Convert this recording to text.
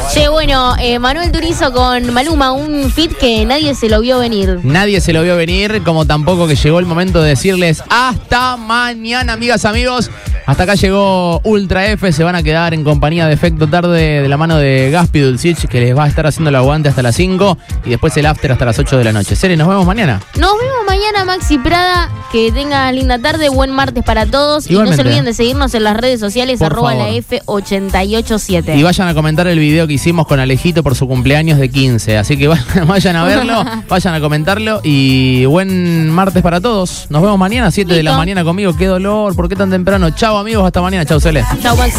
Che, bueno, Manuel Turizo con Maluma, un feat que nadie se lo vio venir. Nadie se lo vio venir, como tampoco que llegó el momento de decirles hasta mañana, amigas, amigos. Hasta acá llegó Ultra F, se van a quedar en compañía de Efecto Tarde de la mano de Gaspi Dulcich, que les va a estar haciendo el aguante hasta las 5 y después el after hasta las 8 de la noche. Cere, nos vemos mañana. Nos vemos mañana, Maxi Prada. Que tengan linda tarde, buen martes para todos. Igualmente. Y no se olviden de seguirnos en las redes sociales, Por @la favor. F887. Y vayan a comentar el video que hicimos con Alejito por su cumpleaños de 15. Así que vayan a verlo, vayan a comentarlo. Y buen martes para todos. Nos vemos mañana, 7 de la Listo. mañana conmigo. Qué dolor, ¿por qué tan temprano? Chao, amigos, hasta mañana. Chao, Cele. Chau, Maxi.